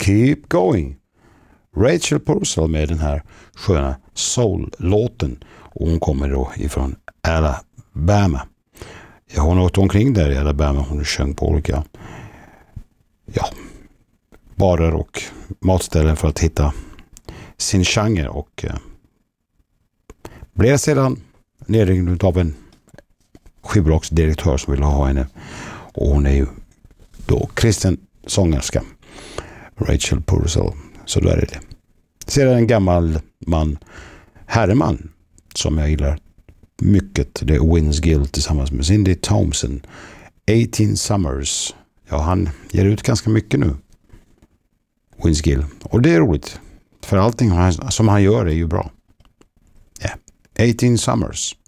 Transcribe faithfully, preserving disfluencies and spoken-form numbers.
Keep Going. Rachel Purcell med den här sköna soul-låten. Och hon kommer då ifrån Alabama. Jag har något omkring där i Alabama. Hon sjöng på olika ja, barer och matställen för att hitta sin genre. Och eh, blev sedan nedringd av en skivbolagsdirektör som ville ha henne. Och hon är ju då kristen sångerska. Rachel Purcell. Så då är det. Sedan en gammal man, herreman, som jag gillar mycket. Det är Vince Gill tillsammans med Cindy Thompson. eighteen Summers. Ja, han ger ut ganska mycket nu. Vince Gill. Och det är roligt. För allting som han gör är ju bra. Ja. Yeah. eighteen Summers.